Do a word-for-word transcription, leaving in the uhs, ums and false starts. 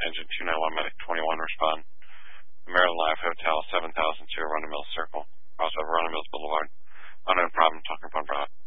engine two nine one, medic twenty-one, respond. Maryland Live Hotel, seven thousand two, Arundel Mills Circle, Roswell, Arundel Mills Boulevard. Unknown problem, talking phone, Bravo.